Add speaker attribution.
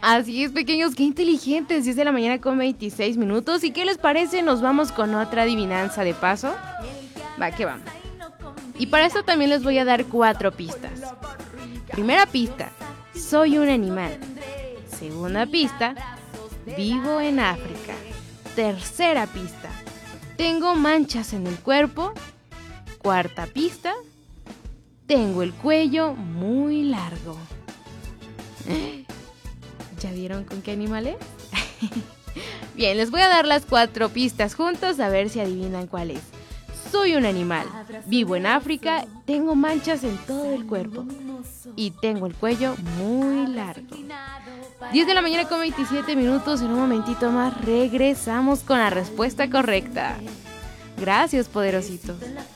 Speaker 1: Así es, pequeños, qué inteligentes. 10 de la mañana con 26 minutos. ¿Y qué les parece? Nos vamos con otra adivinanza de paso. Va, que vamos. Y para esto también les voy a dar 4 pistas. Primera pista, soy un animal. Segunda pista, vivo en África. Tercera pista, tengo manchas en el cuerpo. Cuarta pista, tengo el cuello muy largo. ¿Ya vieron con qué animal es? Bien, les voy a dar las 4 pistas juntos a ver si adivinan cuál es. Soy un animal, vivo en África, tengo manchas en todo el cuerpo y tengo el cuello muy largo. 10 de la mañana con 27 minutos, en un momentito más regresamos con la respuesta correcta. Gracias, poderositos.